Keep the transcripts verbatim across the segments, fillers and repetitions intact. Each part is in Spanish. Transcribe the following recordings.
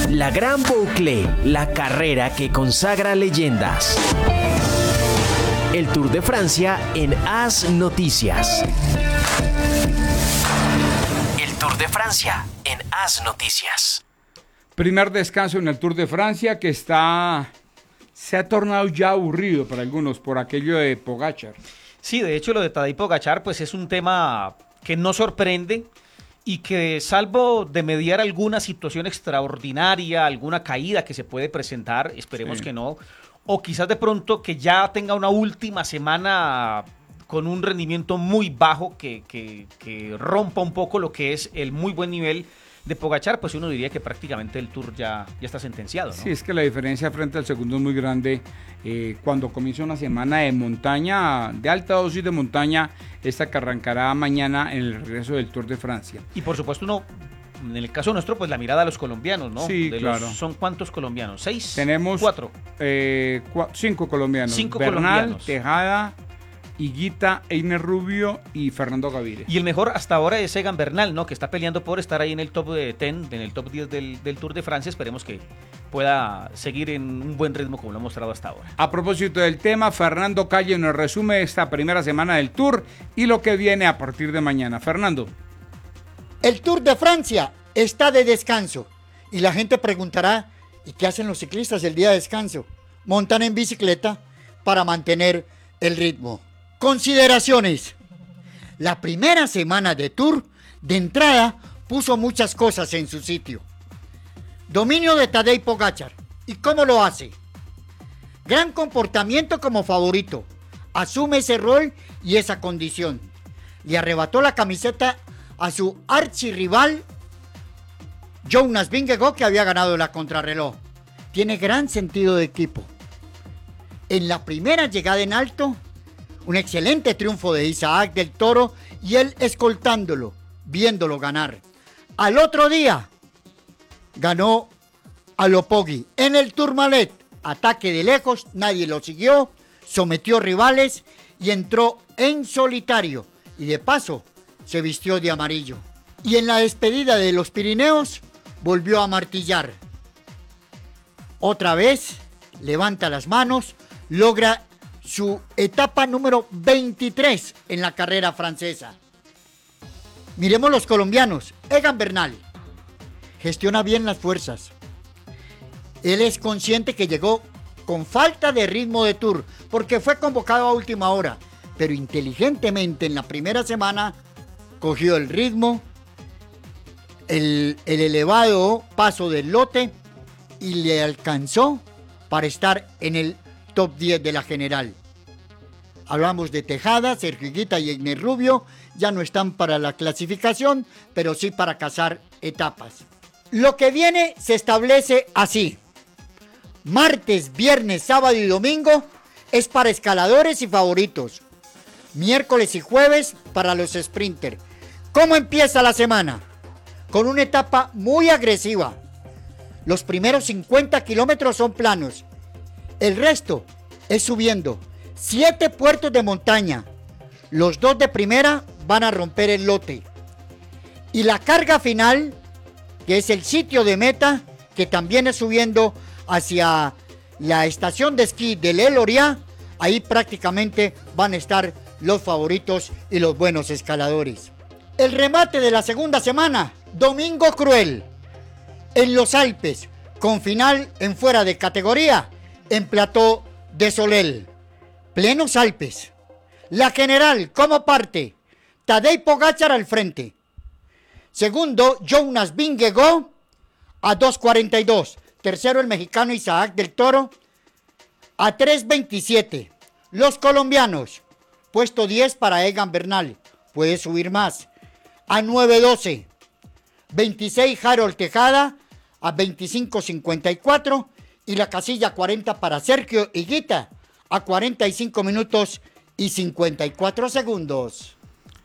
La Gran Boucle, la carrera que consagra leyendas. El Tour de Francia en As Noticias. El Tour de Francia en As Noticias. Primer descanso en el Tour de Francia que está se ha tornado ya aburrido para algunos por aquello de Pogačar. Sí, de hecho lo de Tadej Pogačar pues es un tema que no sorprende y que salvo de mediar alguna situación extraordinaria, alguna caída que se puede presentar, esperemos sí. que no, o quizás de pronto que ya tenga una última semana con un rendimiento muy bajo que, que, que rompa un poco lo que es el muy buen nivel de Pogačar, pues uno diría que prácticamente el Tour ya, ya está sentenciado, ¿no? Sí, es que la diferencia frente al segundo es muy grande. Eh, cuando comienza una semana de montaña, de alta dosis de montaña, esta que arrancará mañana en el regreso del Tour de Francia. Y por supuesto uno, en el caso nuestro, pues la mirada a los colombianos, ¿no? Sí, de claro. Los, ¿Son cuántos colombianos? ¿Seis? Tenemos cuatro. Eh, cua- cinco colombianos. Cinco Bernal, colombianos. Tejada, Higuita, Einer Rubio y Fernando Gaviria. Y el mejor hasta ahora es Egan Bernal, ¿no? Que está peleando por estar ahí en el top diez, en el top diez del, del Tour de Francia. Esperemos que pueda seguir en un buen ritmo como lo ha mostrado hasta ahora. A propósito del tema, Fernando Calle nos resume esta primera semana del Tour y lo que viene a partir de mañana. Fernando. El Tour de Francia está de descanso y la gente preguntará, ¿y qué hacen los ciclistas el día de descanso? Montan en bicicleta para mantener el ritmo. Consideraciones. La primera semana de Tour, de entrada, puso muchas cosas en su sitio. Dominio de Tadej Pogačar. ¿Y cómo lo hace? Gran comportamiento como favorito. Asume ese rol y esa condición. Le arrebató la camiseta a su archirrival Jonas Vingegaard, que había ganado la contrarreloj. Tiene gran sentido de equipo. En la primera llegada en alto, un excelente triunfo de Isaac del Toro y él escoltándolo, viéndolo ganar. Al otro día, ganó a Lopogui. En el Tourmalet, ataque de lejos, nadie lo siguió, sometió rivales y entró en solitario. Y de paso, se vistió de amarillo. Y en la despedida de los Pirineos, volvió a martillar. Otra vez, levanta las manos, logra su etapa número veintitrés en la carrera francesa. Miremos los colombianos. Egan Bernal gestiona bien las fuerzas. Él es consciente que llegó con falta de ritmo de Tour porque fue convocado a última hora, pero inteligentemente en la primera semana cogió el ritmo, el, el elevado paso del lote y le alcanzó para estar en el top diez de la general. Hablamos de Tejada, Sergio Higuita y Einer Rubio, ya no están para la clasificación, pero sí para cazar etapas. Lo que viene se establece así. Martes, viernes, sábado y domingo es para escaladores y favoritos. Miércoles y jueves para los sprinters. ¿Cómo empieza la semana? Con una etapa muy agresiva. Los primeros cincuenta kilómetros son planos. El resto es subiendo. Siete puertos de montaña. Los dos de primera van a romper el lote. Y la carga final, que es el sitio de meta, que también es subiendo hacia la estación de esquí de El Oriá, ahí prácticamente van a estar los favoritos y los buenos escaladores. El remate de la segunda semana, Domingo Cruel, en los Alpes, con final en fuera de categoría, en Plateau de Solel. Plenos Alpes. La general, como parte, Tadej Pogačar al frente. Segundo, Jonas Vingegaard a dos cuarenta y dos. Tercero, el mexicano Isaac del Toro a tres veintisiete. Los colombianos, puesto diez para Egan Bernal. Puede subir más. A nueve doce. veintiséis, Harold Tejada a veinticinco cincuenta y cuatro. Y la casilla cuarenta para Sergio Higuita a cuarenta y cinco minutos y cincuenta y cuatro segundos.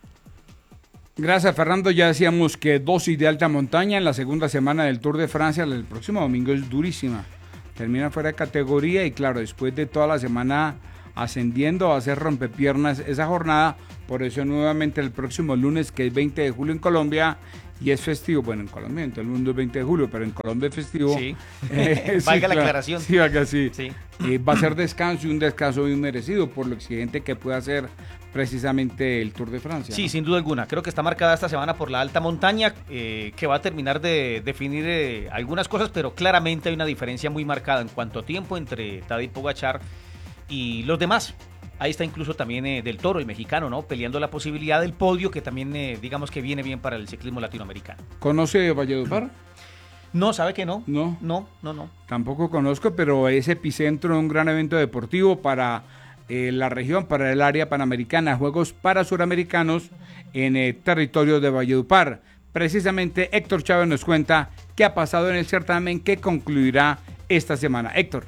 Gracias, Fernando. Ya decíamos que dosis de alta montaña en la segunda semana del Tour de Francia. El próximo domingo es durísima. Termina fuera de categoría y claro, después de toda la semana ascendiendo va a ser rompepiernas esa jornada Por eso nuevamente el próximo lunes, que es veinte de julio en Colombia, y es festivo, bueno, en Colombia, en todo el mundo es veinte de julio, pero en Colombia es festivo. Sí, eh, sí, valga la claro, aclaración. Sí, valga sí. Sí. Eh, va a ser descanso y un descanso bien merecido por lo exigente que puede hacer precisamente el Tour de Francia. Sí, ¿no? sin duda alguna. Creo que está marcada esta semana por la alta montaña, eh, que va a terminar de definir eh, algunas cosas, pero claramente hay una diferencia muy marcada en cuanto a tiempo entre Tadej Pogačar y los demás. Ahí está incluso también eh, Del Toro, el mexicano, ¿no? Peleando la posibilidad del podio, que también, eh, digamos que viene bien para el ciclismo latinoamericano. ¿Conoce Valledupar? No, ¿sabe que no? No. No, no, no. Tampoco conozco, pero es epicentro de un gran evento deportivo para eh, la región, para el área panamericana, Juegos para Suramericanos en el territorio de Valledupar. Precisamente Héctor Chávez nos cuenta qué ha pasado en el certamen que concluirá esta semana. Héctor.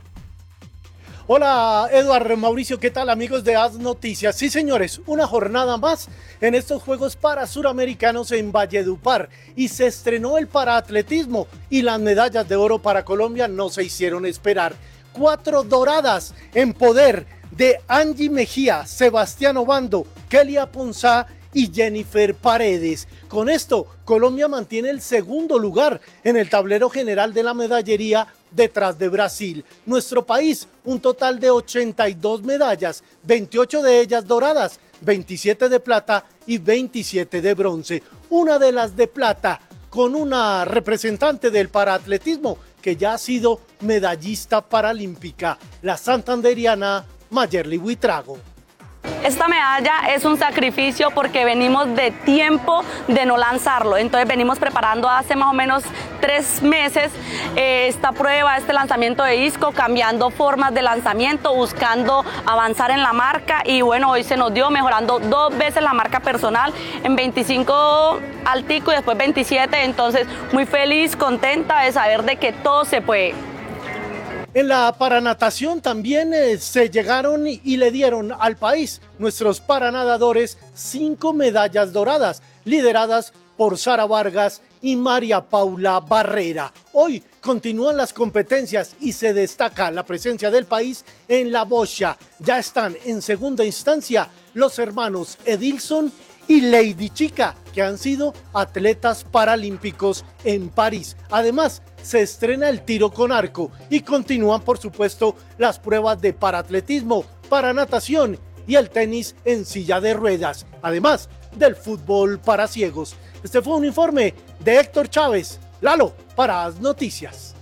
Hola Eduardo, Mauricio, ¿qué tal amigos de As Noticias? Sí señores, una jornada más en estos Juegos para Suramericanos en Valledupar y se estrenó el paraatletismo y las medallas de oro para Colombia no se hicieron esperar. Cuatro doradas en poder de Angie Mejía, Sebastián Obando, Kelia Ponzá y Jennifer Paredes. Con esto, Colombia mantiene el segundo lugar en el tablero general de la medallería detrás de Brasil. Nuestro país, un total de ochenta y dos medallas, veintiocho de ellas doradas, veintisiete de plata y veintisiete de bronce. Una de las de plata con una representante del paraatletismo que ya ha sido medallista paralímpica, la santanderiana Mayerly Buitrago. Esta medalla es un sacrificio porque venimos de tiempo de no lanzarlo, entonces venimos preparando hace más o menos tres meses eh, esta prueba, este lanzamiento de disco, cambiando formas de lanzamiento, buscando avanzar en la marca y bueno, hoy se nos dio mejorando dos veces la marca personal en veinticinco altico y después veintisiete, entonces muy feliz, contenta de saber de que todo se puede. En la paranatación también eh, se llegaron y, y le dieron al país, nuestros paranadadores, cinco medallas doradas, lideradas por Sara Vargas y María Paula Barrera. Hoy continúan las competencias y se destaca la presencia del país en la bocha. Ya están en segunda instancia los hermanos Edilson y Lady Chica, que han sido atletas paralímpicos en París. Además, se estrena el tiro con arco y continúan, por supuesto, las pruebas de paraatletismo, paranatación y el tenis en silla de ruedas, además del fútbol para ciegos. Este fue un informe de Héctor Chávez. Lalo, para As Noticias.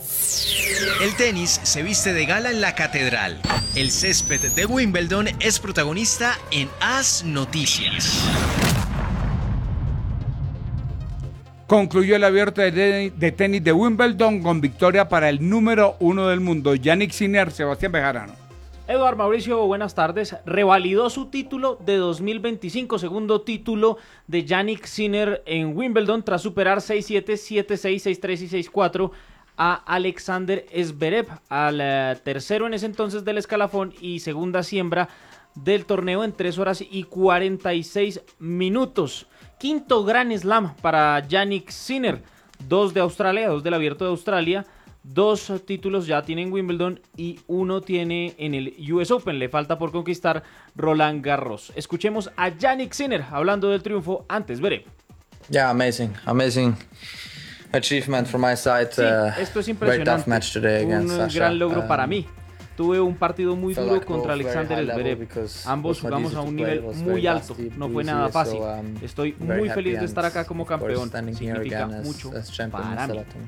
El tenis se viste de gala en la catedral. El césped de Wimbledon es protagonista en As Noticias. Concluyó el abierto de, de tenis de Wimbledon con victoria para el número uno del mundo, Jannik Sinner. Sebastián Bejarano. Eduardo Mauricio, buenas tardes. Revalidó su título de dos mil veinticinco, segundo título de Jannik Sinner en Wimbledon, tras superar seis siete, siete seis, seis tres y seis cuatro a Alexander Zverev, al uh, tercero en ese entonces del escalafón y segunda siembra del torneo en tres horas y cuarenta y seis minutos. Quinto Grand Slam para Jannik Sinner, dos de Australia, dos del Abierto de Australia, dos títulos ya tiene en Wimbledon y uno tiene en el U S Open, le falta por conquistar Roland Garros. Escuchemos a Jannik Sinner hablando del triunfo ante Zverev. Yeah, amazing, amazing achievement from my side. Sí, uh, esto es very tough match today impresionante, un against Sasha. gran logro Um, para mí. Tuve un partido muy felt duro like contra both very Alexander high level Zverev. because Ambos it was not jugamos easy a to un play. nivel It was muy very alto. nasty, No fue bruisey, nada fácil. so, um, Estoy very muy happy feliz de and, estar acá como of course, campeón. standing here Significa again as- mucho as champion para mí. Zlatan.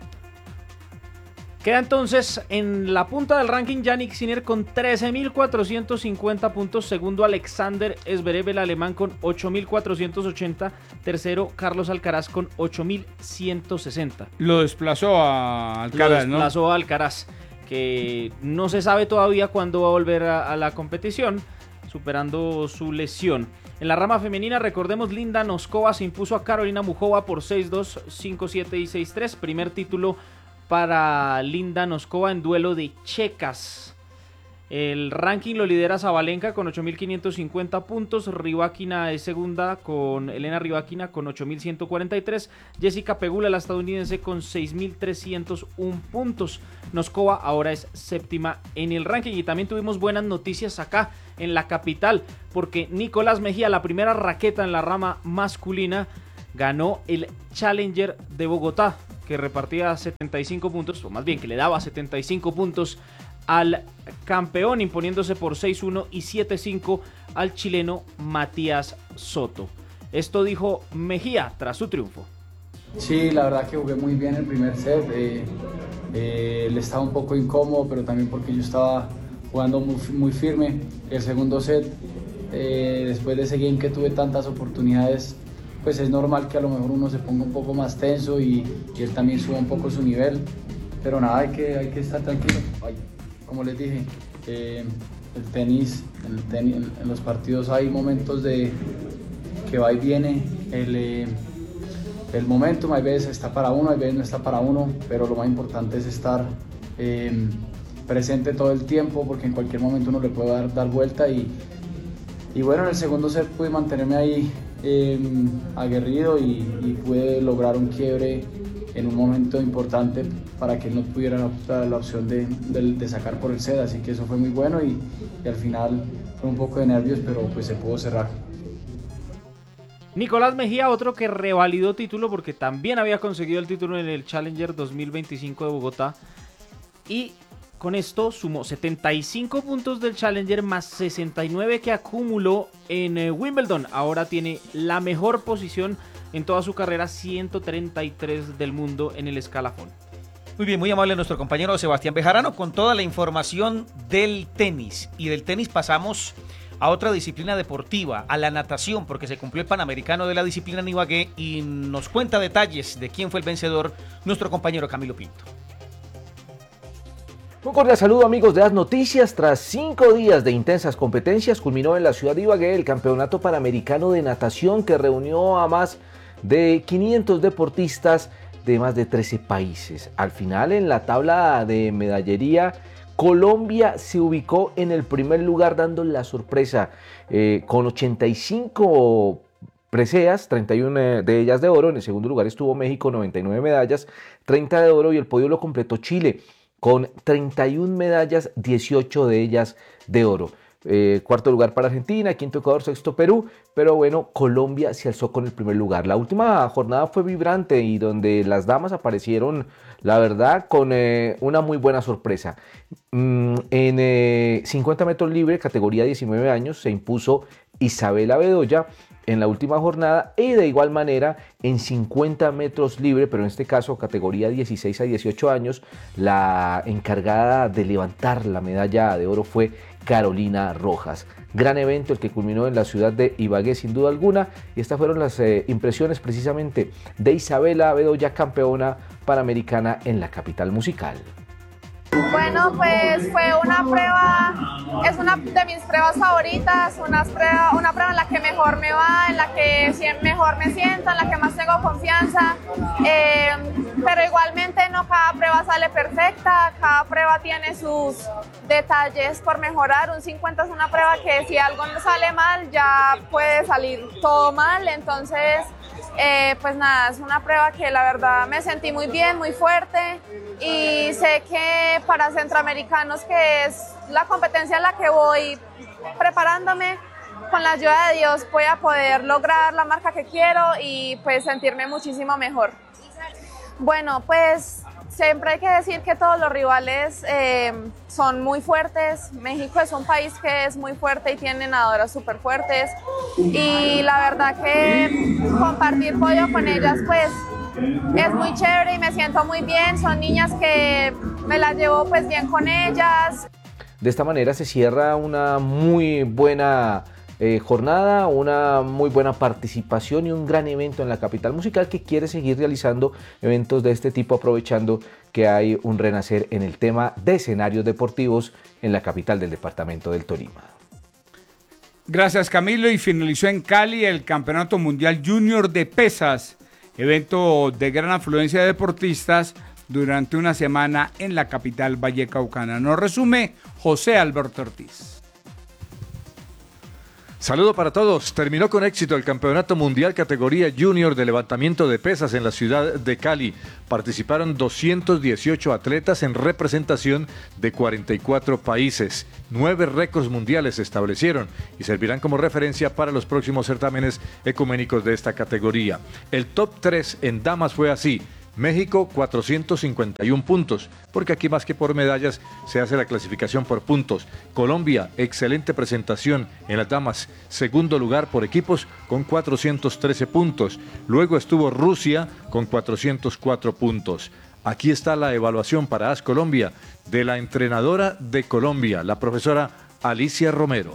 Queda entonces en la punta del ranking Jannik Sinner con trece mil cuatrocientos cincuenta puntos, segundo Alexander Zverev, el alemán, con ocho mil cuatrocientos ochenta, tercero Carlos Alcaraz con ocho mil ciento sesenta. Lo desplazó a Alcaraz, Lo ¿no? desplazó a Alcaraz, que no se sabe todavía cuándo va a volver a, a la competición, superando su lesión. En la rama femenina, recordemos, Linda Noskova se impuso a Carolina Muchova por seis dos, cinco siete y seis tres, primer título para Linda Noskova en duelo de checas. El ranking lo lidera Sabalenka con ocho mil quinientos cincuenta puntos, Rybakina es segunda con Elena Rybakina con ocho mil ciento cuarenta y tres, Jessica Pegula, la estadounidense, con seis mil trescientos uno puntos. Noskova ahora es séptima en el ranking y también tuvimos buenas noticias acá en la capital, porque Nicolás Mejía, la primera raqueta en la rama masculina, ganó el Challenger de Bogotá, que repartía setenta y cinco puntos, o más bien que le daba setenta y cinco puntos al campeón, imponiéndose por seis uno y siete cinco al chileno Matías Soto. Esto dijo Mejía tras su triunfo. Sí, la verdad que jugué muy bien el primer set, eh, eh, le estaba un poco incómodo, pero también porque yo estaba jugando muy, muy firme. El segundo set, eh, después de ese game que tuve tantas oportunidades, pues es normal que a lo mejor uno se ponga un poco más tenso y, y él también suba un poco su nivel, pero nada, hay que, hay que estar tranquilo. Ay, como les dije, eh, el tenis, el tenis en, en los partidos hay momentos de que va y viene, el, eh, el momentum hay veces está para uno, hay veces no está para uno, pero lo más importante es estar eh, presente todo el tiempo, porque en cualquier momento uno le puede dar, dar vuelta y, y bueno, en el segundo set pude mantenerme ahí eh, aguerrido y, y pude lograr un quiebre en un momento importante para que él no tuviera la, la opción de, de, de sacar por el set, así que eso fue muy bueno y, y al final fue un poco de nervios, pero pues se pudo cerrar. Nicolás Mejía, otro que revalidó título porque también había conseguido el título en el Challenger dos mil veinticinco de Bogotá, y con esto sumó setenta y cinco puntos del Challenger más sesenta y nueve que acumuló en eh, Wimbledon. Ahora tiene la mejor posición en toda su carrera, ciento treinta y tres del mundo en el escalafón. Muy bien, muy amable nuestro compañero Sebastián Bejarano con toda la información del tenis. Y del tenis pasamos a otra disciplina deportiva, a la natación, porque se cumplió el Panamericano de la disciplina en Ibagué y nos cuenta detalles de quién fue el vencedor nuestro compañero Camilo Pinto. Un cordial saludo, amigos de As Noticias. Tras cinco días de intensas competencias, culminó en la ciudad de Ibagué el Campeonato Panamericano de Natación, que reunió a más de quinientos deportistas de más de trece países. Al final, en la tabla de medallería, Colombia se ubicó en el primer lugar, dando la sorpresa eh, con ochenta y cinco preseas, treinta y una de ellas de oro. En el segundo lugar estuvo México, noventa y nueve medallas, treinta de oro, y el podio lo completó Chile con treinta y una medallas, dieciocho de ellas de oro. Eh, cuarto lugar para Argentina, quinto Ecuador, sexto Perú, pero bueno, Colombia se alzó con el primer lugar. La última jornada fue vibrante y donde las damas aparecieron, la verdad, con eh, una muy buena sorpresa. Mm, en eh, cincuenta metros libre, categoría diecinueve años, se impuso Isabela Bedoya en la última jornada, y de igual manera en cincuenta metros libre, pero en este caso categoría dieciséis a dieciocho años, la encargada de levantar la medalla de oro fue Carolina Rojas. Gran evento el que culminó en la ciudad de Ibagué, sin duda alguna, y estas fueron las eh, impresiones precisamente de Isabela Bedoya, campeona panamericana en la capital musical. Bueno, pues fue una prueba, es una de mis pruebas favoritas, una prueba, una prueba en la que mejor me va, en la que mejor me siento, en la que más tengo confianza, eh, pero igualmente no cada prueba sale perfecta, cada prueba tiene sus detalles por mejorar. Un cincuenta es una prueba que si algo no sale mal ya puede salir todo mal, entonces eh, pues nada, es una prueba que la verdad me sentí muy bien, muy fuerte, y sé que para centroamericanos, que es la competencia en la que voy preparándome, con la ayuda de Dios voy a poder lograr la marca que quiero y pues sentirme muchísimo mejor. Bueno, pues siempre hay que decir que todos los rivales eh, son muy fuertes. México es un país que es muy fuerte y tiene nadadoras súper fuertes, y la verdad que compartir podio con ellas pues es muy chévere y me siento muy bien. Son niñas que me las llevo pues bien con ellas. De esta manera se cierra una muy buena eh, jornada, una muy buena participación y un gran evento en la capital musical, que quiere seguir realizando eventos de este tipo, aprovechando que hay un renacer en el tema de escenarios deportivos en la capital del departamento del Tolima. Gracias, Camilo. Y finalizó en Cali el Campeonato Mundial Junior de Pesas, evento de gran afluencia de deportistas durante una semana en la capital vallecaucana. Nos resume José Alberto Ortiz. Saludo para todos. Terminó con éxito el Campeonato Mundial categoría Junior de levantamiento de pesas en la ciudad de Cali. Participaron doscientos dieciocho atletas en representación de cuarenta y cuatro países. Nueve récords mundiales se establecieron y servirán como referencia para los próximos certámenes ecuménicos de esta categoría. El top tres en damas fue así. México, cuatrocientos cincuenta y uno puntos, porque aquí más que por medallas se hace la clasificación por puntos. Colombia, excelente presentación en las damas, segundo lugar por equipos con cuatrocientos trece puntos. Luego estuvo Rusia con cuatrocientos cuatro puntos. Aquí está la evaluación para AS Colombia de la entrenadora de Colombia, la profesora Alicia Romero.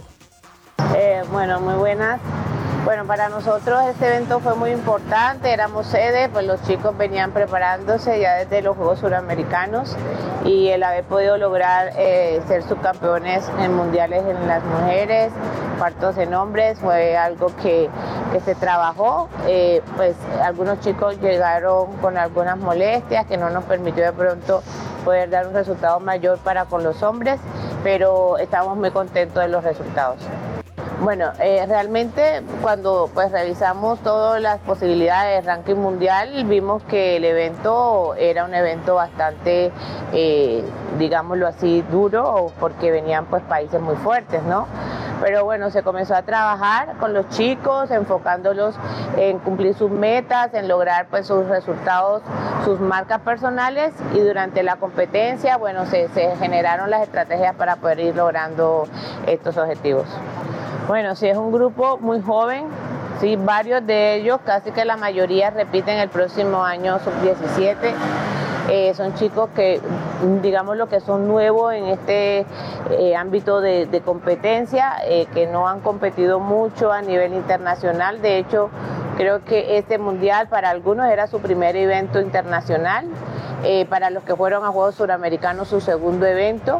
Eh, bueno, muy buenas. Bueno, para nosotros este evento fue muy importante, éramos sede, pues los chicos venían preparándose ya desde los Juegos Suramericanos y el haber podido lograr eh, ser subcampeones en mundiales en las mujeres, cuartos en hombres, fue algo que, que se trabajó. Eh, pues algunos chicos llegaron con algunas molestias que no nos permitió de pronto poder dar un resultado mayor para con los hombres, pero estamos muy contentos de los resultados. Bueno, eh, realmente cuando pues revisamos todas las posibilidades de ranking mundial, vimos que el evento era un evento bastante, eh, digámoslo así, duro, porque venían pues países muy fuertes, ¿no? Pero bueno, se comenzó a trabajar con los chicos, enfocándolos en cumplir sus metas, en lograr pues sus resultados, sus marcas personales, y durante la competencia, bueno, se, se generaron las estrategias para poder ir logrando estos objetivos. Bueno, sí, es un grupo muy joven, sí, varios de ellos, casi que la mayoría repiten el próximo año sub diecisiete. Eh, son chicos que, digamos, lo que son nuevos en este eh, ámbito de, de competencia, eh, que no han competido mucho a nivel internacional. De hecho, creo que este mundial para algunos era su primer evento internacional, eh, para los que fueron a Juegos Suramericanos su segundo evento,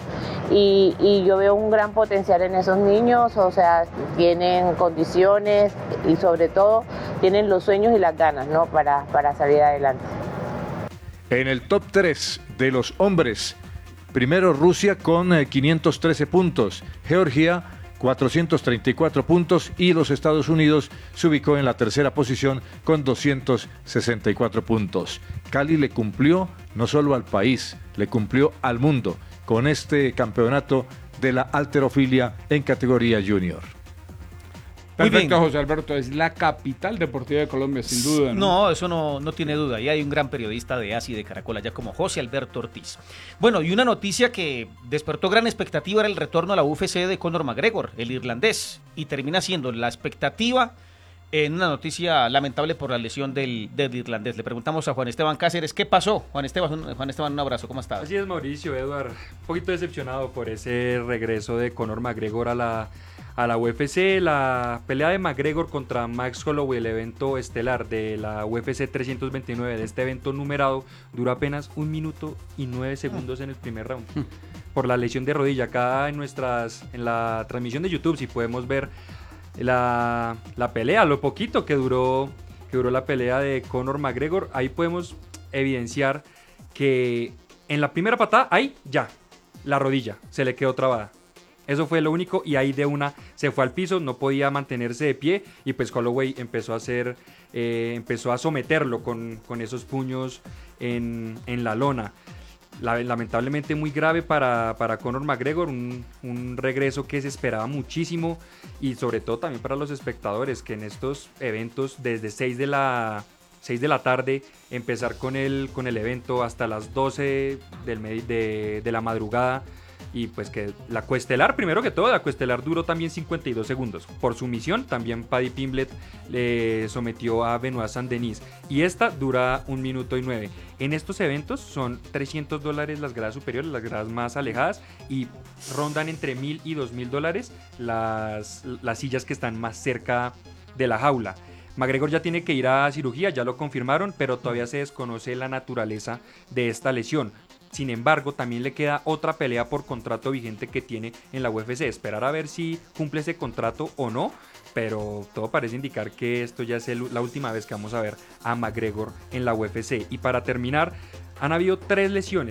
y, y yo veo un gran potencial en esos niños, o sea, tienen condiciones y sobre todo tienen los sueños y las ganas, ¿no?, para, para salir adelante. En el top tres de los hombres, primero Rusia con eh, quinientos trece puntos, Georgia cuatrocientos treinta y cuatro puntos y los Estados Unidos se ubicó en la tercera posición con doscientos sesenta y cuatro puntos. Cali le cumplió no solo al país, le cumplió al mundo con este campeonato de la halterofilia en categoría junior. Perfecto, José Alberto, es la capital deportiva de Colombia, sin duda, ¿no? No, eso no, no tiene duda. Y hay un gran periodista de A S I de Caracol allá como José Alberto Ortiz. Bueno, y una noticia que despertó gran expectativa era el retorno a la U F C de Conor McGregor, el irlandés, y termina siendo la expectativa en una noticia lamentable por la lesión del, del irlandés. Le preguntamos a Juan Esteban Cáceres, ¿qué pasó? Juan Esteban, Juan Esteban, un abrazo, ¿cómo estás? Así es, Mauricio, Eduard, un poquito decepcionado por ese regreso de Conor McGregor a la... a la U F C. La pelea de McGregor contra Max Holloway, el evento estelar de la U F C trescientos veintinueve, de este evento numerado, duró apenas un minuto y nueve segundos en el primer round por la lesión de rodilla. Acá en nuestras en la transmisión de YouTube, si podemos ver la, la pelea, lo poquito que duró que duró la pelea de Conor McGregor, ahí podemos evidenciar que en la primera patada, ahí ya la rodilla se le quedó trabada. Eso fue lo único, y ahí de una se fue al piso, no podía mantenerse de pie, y pues Holloway empezó a hacer, eh, empezó a someterlo con, con esos puños en, en la lona. La, lamentablemente muy grave para, para Conor McGregor, un, un regreso que se esperaba muchísimo, y sobre todo también para los espectadores, que en estos eventos desde seis de la tarde empezar con el, con el evento hasta las doce del, de, de la madrugada. Y pues que la cuestelar, primero que todo, la cuestelar duró también cincuenta y dos segundos. Por sumisión, también Paddy Pimblett le sometió a Benoit Saint-Denis. Y esta dura un minuto y nueve. En estos eventos son trescientos dólares las gradas superiores, las gradas más alejadas, y rondan entre mil y dos mil dólares las, las sillas que están más cerca de la jaula. McGregor ya tiene que ir a cirugía, ya lo confirmaron, pero todavía se desconoce la naturaleza de esta lesión. Sin embargo, también le queda otra pelea por contrato vigente que tiene en la U F C. Esperar a ver si cumple ese contrato o no, pero todo parece indicar que esto ya es el, la última vez que vamos a ver a McGregor en la U F C. Y para terminar, han habido tres lesiones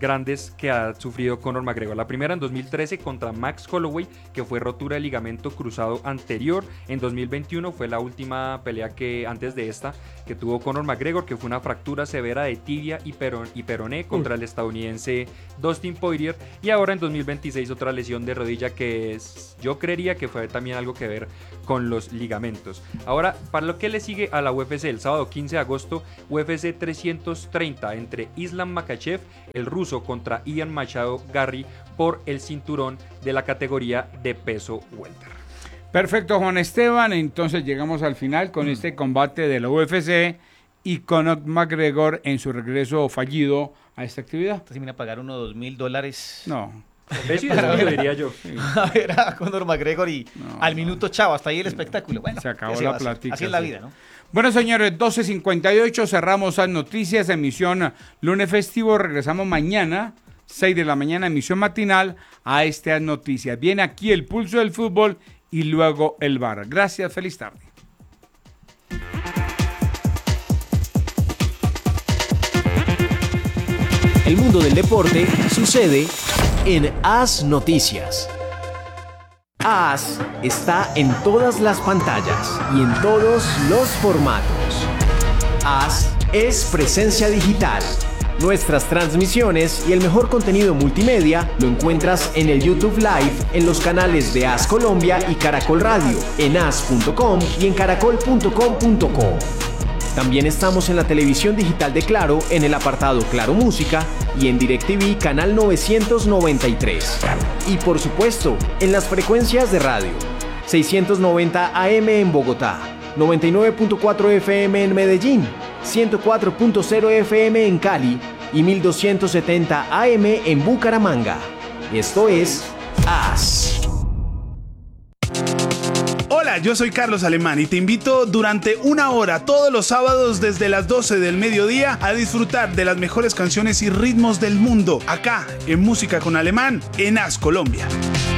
grandes que ha sufrido Conor McGregor. La primera en dos mil trece contra Max Holloway, que fue rotura de ligamento cruzado anterior. En dos mil veintiuno fue la última pelea que antes de esta que tuvo Conor McGregor, que fue una fractura severa de tibia y, peron, y peroné contra el estadounidense Dustin Poirier. Y ahora en dos mil veintiséis otra lesión de rodilla que es, yo creería que fue también algo que ver con los ligamentos. Ahora, para lo que le sigue a la U F C, el sábado quince de agosto, U F C trescientos treinta entre Islam Makhachev, el ruso, contra Ian Machado Garry por el cinturón de la categoría de peso welter. Perfecto, Juan Esteban. Entonces llegamos al final con este combate de la U F C y Conor McGregor en su regreso fallido a esta actividad. Entonces viene a pagar uno dos mil dólares. No. Eso lo diría yo. A ver a Conor McGregor y no, al minuto chavo, hasta ahí el espectáculo. Bueno, se acabó la plática. Así es la vida, ¿no? Bueno, señores, doce cincuenta y ocho, cerramos las noticias, emisión lunes festivo. Regresamos mañana, seis de la mañana, emisión matinal a estas noticias. Viene aquí el pulso del fútbol y luego el V A R. Gracias, feliz tarde. El mundo del deporte sucede en As Noticias. As está en todas las pantallas y en todos los formatos. As es presencia digital. Nuestras transmisiones y el mejor contenido multimedia lo encuentras en el YouTube Live, en los canales de As Colombia y Caracol Radio, en as punto com y en caracol punto com punto co. También estamos en la televisión digital de Claro, en el apartado Claro Música y en DirecTV canal novecientos noventa y tres. Y por supuesto, en las frecuencias de radio, seiscientos noventa A M en Bogotá, noventa y nueve punto cuatro F M en Medellín, ciento cuatro punto cero F M en Cali y mil doscientos setenta A M en Bucaramanga. Esto es As. Hola, yo soy Carlos Alemán y te invito durante una hora todos los sábados desde las doce del mediodía a disfrutar de las mejores canciones y ritmos del mundo acá en Música con Alemán en As Colombia.